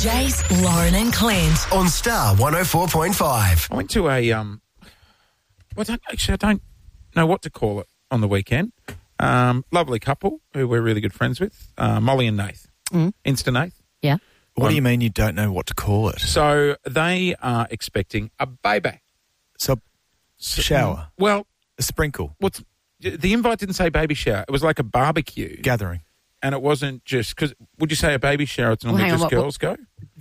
Jace, Lauren and Clint. On Star 104.5. I went to a I don't know what to call it on the weekend. Lovely couple who we're really good friends with, Molly and Nath. Insta Nath. Yeah. What do you mean you don't know what to call it? So they are expecting a baby. So, shower. Well, A sprinkle. The invite didn't say baby shower. It was like a barbecue. Gathering. And it wasn't just, because would you say a baby shower? It's normally hang on, just girls go?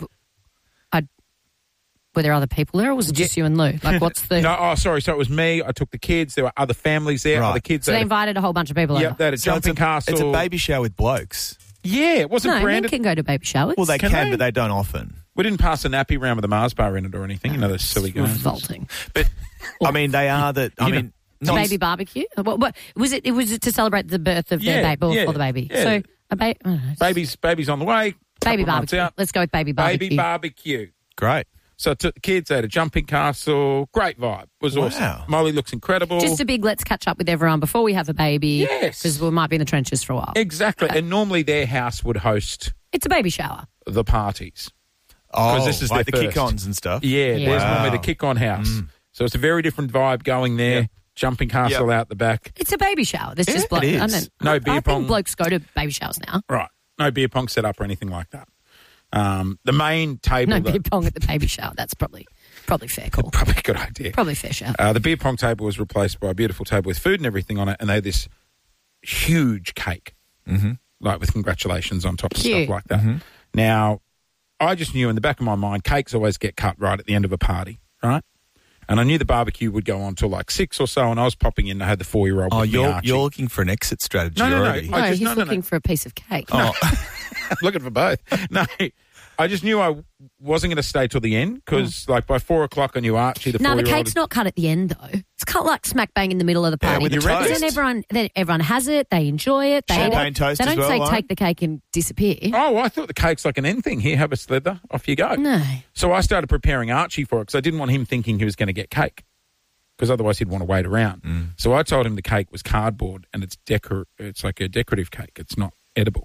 Were there other people there, or was it just you and Lou? Like, what's the... No, sorry. So it was me. I took the kids. There were other families there. Right. Other kids. So they invited a whole bunch of people over? Yep, they had a jumping castle. It's a baby shower with blokes. Yeah, it wasn't No, men branded. can go to baby showers. Well, they Can can, they? but they don't often. We didn't pass a nappy round with a Mars bar in it or anything. You know, those silly guys. Revolting. But, I mean, they are the... I mean... A baby barbecue? What was it? It was to celebrate the birth of their baby, or for the baby. Yeah. So a baby, Baby's on the way. baby couple of months barbecue. out. Let's go with baby barbecue. Baby barbecue. Great. So I took the kids. They had a jumping castle. Great vibe. It was awesome. Wow. Molly looks incredible. Just a big let's catch up with everyone before we have a baby. Yes. Because we might be in the trenches for a while. Exactly. Okay. And normally their house would host It's a baby shower. the parties. Oh, this is like their the first. kick-ons and stuff. Yeah, Yeah. there's Wow. normally the kick-on house. So it's a very different vibe going there. Yeah. Jumping castle out the back. It's a baby shower. There's just it is. I don't- No beer I pong. think blokes go to baby showers now. Right. No beer pong set up or anything like that. The main table... No though- beer pong at the baby shower. That's probably fair call. Probably a good idea. Probably fair shout. The beer pong table was replaced by a beautiful table with food and everything on it, and they had this huge cake, like with congratulations on top of Cute. stuff like that. Now, I just knew in the back of my mind, cakes always get cut right at the end of a party, right? And I knew the barbecue would go on till like 6 or so, and I was popping in. I had the 4-year-old. Oh, with me, Archie. you're looking for an exit strategy No. already. I just- He's no. looking for a piece of cake. Oh, looking for both. No, I just knew I wasn't going to stay till the end because, like, by 4 o'clock, I knew Archie, the No, 4-year-old. the cake's not cut at the end though. It's cut like smack bang in the middle of the Yeah, party. with the Because toast. then everyone has it. They enjoy it. They Champagne eat it. toast They as don't well, say Lauren? take the cake and disappear. Oh, I thought the cake's like an end thing. Here, have a slither. Off you go. No. So I started preparing Archie for it because I didn't want him thinking he was going to get cake because otherwise he'd want to wait around. So I told him the cake was cardboard and it's like a decorative cake. It's not edible.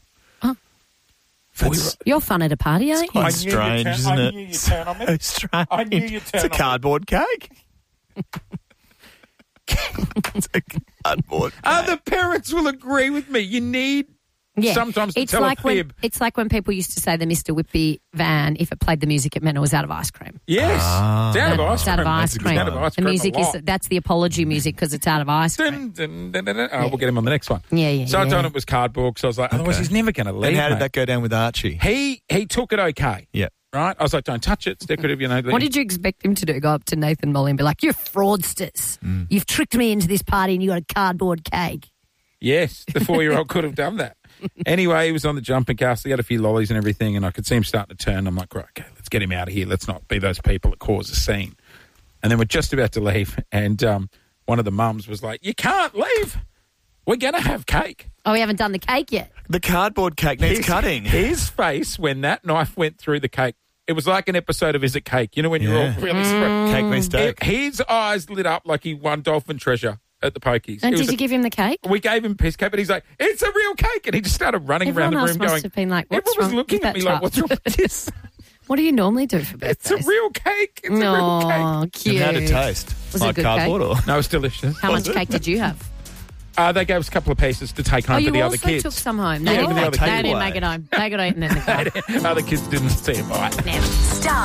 that's You're fun at a party, ain't you? quite I knew you'd strange, turn- isn't I it? knew you'd turn on me. So strange. I knew you'd turn It's a on me. cardboard cake. It's a cardboard cake. Other parents will agree with me. You need sometimes to it's tell like a fib. it's like when people used to say the Mr. Whippy van, if it played the music, it meant it was out of ice cream. Yes. It's out of ice It's out cream. of ice It's cream. out of ice The cream music a is lot. that's the apology music because it's out of ice cream. Dun, dun, dun, dun, dun. Oh, we'll get him on the next one. Yeah. So I told him it was cardboard because I was like, otherwise he's never going to leave. And how did mate. that go down with Archie? He took it okay. Yeah. Right? I was like, don't touch it. It's decorative, you know. What did you expect him to do? Go up to Nathan Molly and be like, "You're fraudsters. You've tricked me into this party and you got a cardboard cake." Yes, the 4-year-old could have done that. Anyway, he was on the jumping castle. He had a few lollies and everything, and I could see him starting to turn. I'm like, right, okay, let's get him out of here. Let's not be those people that cause a scene. And then we're just about to leave, and one of the mums was like, you can't leave. We're going to have cake. Oh, we haven't done the cake yet. The cardboard cake needs cutting. His face when that knife went through the cake, it was like an episode of Is It Cake? You know when you're all really spread. Cake mistake. His eyes lit up like he won Dolphin Treasure at the Pokies. And It was did you give him the cake? We gave him a piece of cake, but he's like, it's a real cake. And he just started running Everyone around the else room must going, have been like, what's everyone was wrong looking with at me that like, what's wrong with this? What do you normally do for It's birthdays? a real cake. It's a real Oh, cake. cute. And how did it taste? Was it like good cardboard or? No, it's delicious. How much cake did you have? They gave us a couple of pieces to take home Oh, for you the other also kids. took some home. Yeah, They for the didn't, other they kids. didn't make it home. They got eaten in the car. Other kids didn't see it. Bye. Never. Star